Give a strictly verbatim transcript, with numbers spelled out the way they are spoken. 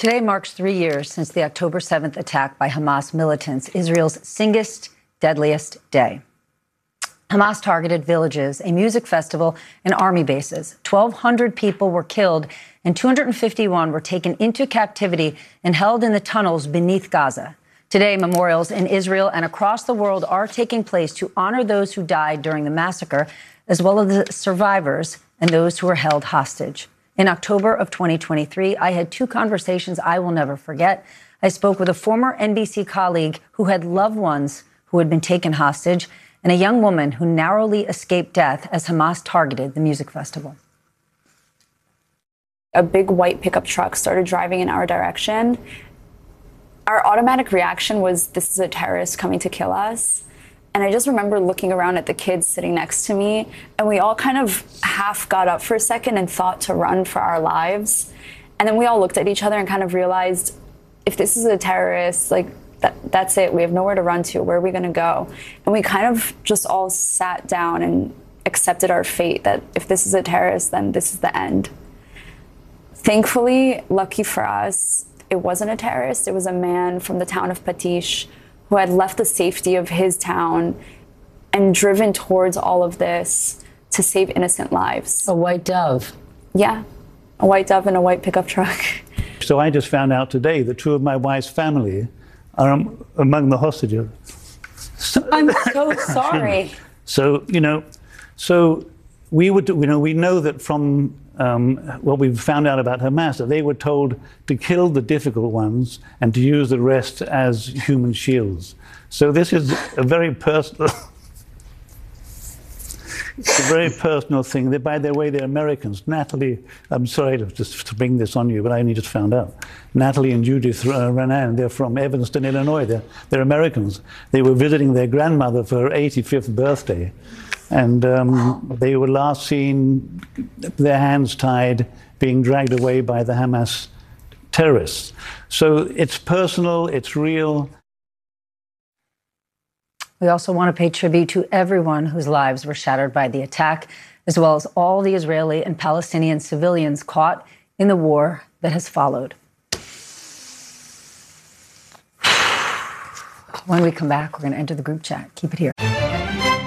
Today marks three years since the October seventh attack by Hamas militants, Israel's singest, deadliest day. Hamas targeted villages, a music festival, and army bases. twelve hundred people were killed and two hundred fifty-one were taken into captivity and held in the tunnels beneath Gaza. Today, memorials in Israel and across the world are taking place to honor those who died during the massacre, as well as the survivors and those who were held hostage. In October of twenty twenty-three, I had two conversations I will never forget. I spoke with a former N B C colleague who had loved ones who had been taken hostage, and a young woman who narrowly escaped death as Hamas targeted the music festival. A big white pickup truck started driving in our direction. Our automatic reaction was, this is a terrorist coming to kill us. And I just remember looking around at the kids sitting next to me, and we all kind of half got up for a second and thought to run for our lives. And then we all looked at each other and kind of realized, if this is a terrorist, like, that, that's it. We have nowhere to run to. Where are we going to go? And we kind of just all sat down and accepted our fate, that if this is a terrorist, then this is the end. Thankfully, lucky for us, it wasn't a terrorist. It was a man from the town of Patish who had left the safety of his town and driven towards all of this to save innocent lives. A white dove. Yeah, a white dove in a white pickup truck. So I just found out today that two of my wife's family are among the hostages. I'm so sorry. So, you know, so we would, you know, we know that from um, what we've found out about Hamas, that they were told to kill the difficult ones and to use the rest as human shields. So this is a very personal, it's a very personal thing. They, by their way, they're Americans. Natalie, I'm sorry to just to bring this on you, but I only just found out. Natalie and Judith uh, Renan, they're from Evanston, Illinois. They're, they're Americans. They were visiting their grandmother for her eighty-fifth birthday. And um, they were last seen, their hands tied, being dragged away by the Hamas terrorists. So it's personal, it's real. We also want to pay tribute to everyone whose lives were shattered by the attack, as well as all the Israeli and Palestinian civilians caught in the war that has followed. When we come back, we're going to enter the group chat. Keep it here.